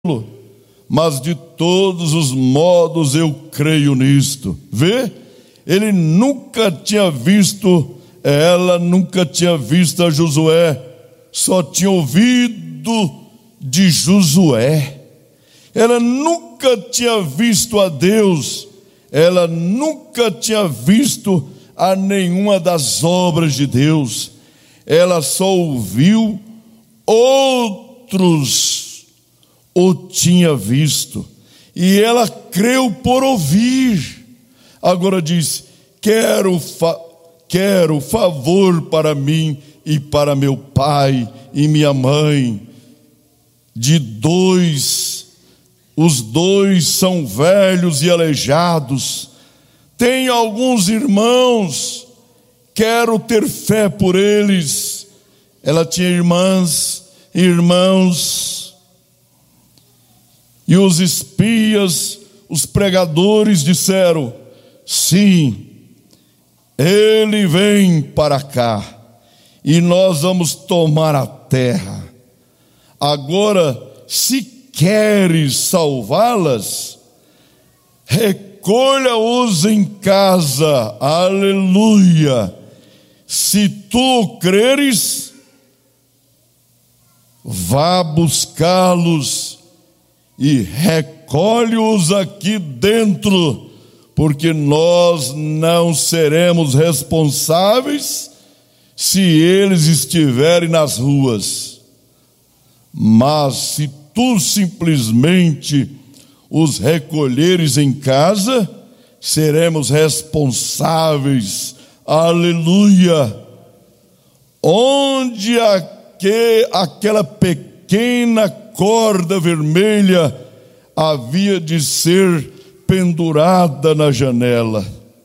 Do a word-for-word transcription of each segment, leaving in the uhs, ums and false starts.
mas de todos os modos eu creio nisto. Vê? Ele nunca tinha visto, ela nunca tinha visto a Josué, só tinha ouvido de Josué. Ela nunca tinha visto a Deus, ela nunca tinha visto a nenhuma das obras de Deus. Ela só ouviu outros o tinha visto, e ela creu por ouvir. Agora diz: quero, fa- quero favor para mim e para meu pai e minha mãe. De dois, os dois são velhos e aleijados. Tenho alguns irmãos, quero ter fé por eles. Ela tinha irmãs, irmãos. E os espias, os pregadores disseram: sim, ele vem para cá e nós vamos tomar a terra. Agora, se queres salvá-las, recolha-os em casa. Aleluia! Se tu creres, vá buscá-los e recolhe-os aqui dentro, porque nós não seremos responsáveis se eles estiverem nas ruas. Mas se tu simplesmente os recolheres em casa, seremos responsáveis. Aleluia! Onde aquele, aquela pequena corda vermelha havia de ser pendurada na janela.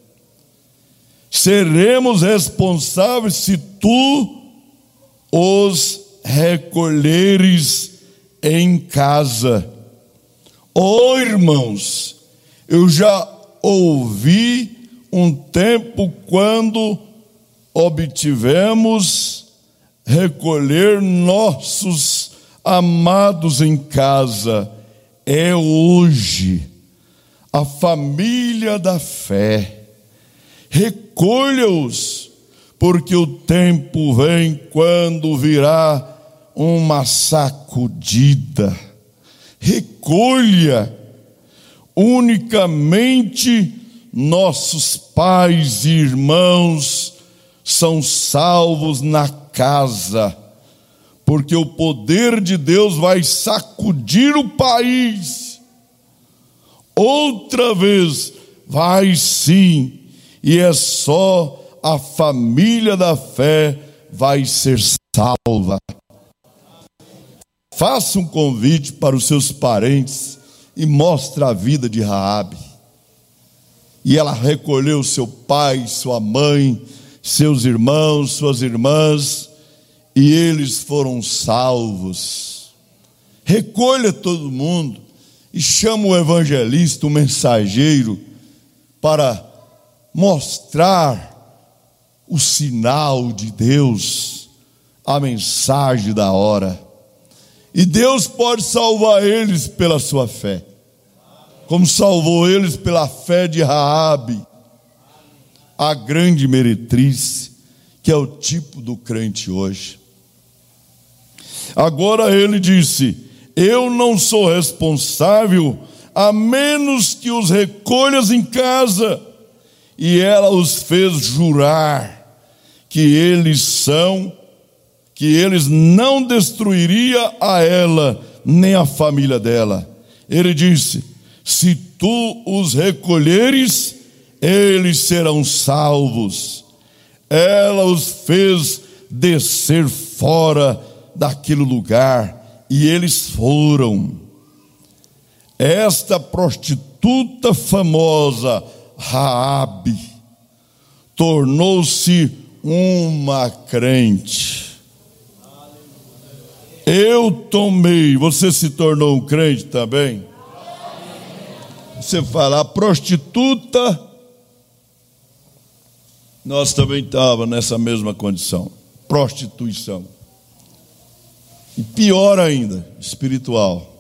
Seremos responsáveis se tu os recolheres em casa. Oh, irmãos, eu já ouvi um tempo quando obtivemos recolher nossos amados em casa. É hoje. A família da fé, recolha-os, porque o tempo vem quando virá uma sacudida. Recolha. Unicamente nossos pais e irmãos são salvos na casa, porque o poder de Deus vai sacudir o país. Outra vez, vai sim, e é só a família da fé vai ser salva. Faça um convite para os seus parentes e mostre a vida de Raabe. E ela recolheu seu pai, sua mãe, seus irmãos, suas irmãs, e eles foram salvos. Recolha todo mundo e chama o evangelista, o mensageiro, para mostrar o sinal de Deus, a mensagem da hora. E Deus pode salvar eles pela sua fé, como salvou eles pela fé de Raabe, a grande meretriz, que é o tipo do crente hoje. Agora ele disse: eu não sou responsável, a menos que os recolhas em casa. E ela os fez jurar que eles são, que eles não destruiria a ela, nem a família dela. Ele disse: se tu os recolheres, eles serão salvos. Ela os fez descer fora daquele lugar, e eles foram. Esta prostituta famosa, Raabe, tornou-se uma crente. Eu tomei, você se tornou um crente também? Você fala, a prostituta, nós também estávamos nessa mesma condição, prostituição. E pior ainda, espiritual.